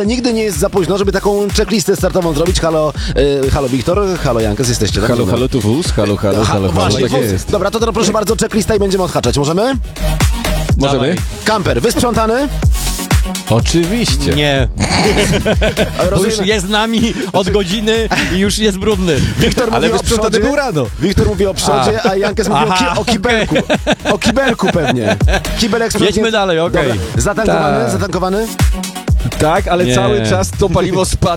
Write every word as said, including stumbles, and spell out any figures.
ale nigdy nie jest za późno, żeby taką checklistę startową zrobić. Halo, y, halo Wiktor, halo Jankes, jesteście tak? Halo, halo, tu wóz, halo, halo, Ha, halo, halo, właśnie, tak wóz. jest. Dobra, to teraz proszę bardzo, checklista i będziemy odhaczać. Możemy? Możemy? Kamper, wysprzątany? Oczywiście. Nie, bo Rozumiem. już jest z nami od godziny i już jest brudny. Wiktor mówi Ale o wysprzątany przodzie. był rano. Wiktor mówi o przodzie, a Jankes mówi o, ki- Aha, o kibelku. O kibelku pewnie. Kibelek sprzątnie. Jedźmy dalej, okej. Dobra, zatankowany, Tak. zatankowany? Tak, ale Nie. cały czas to paliwo spada.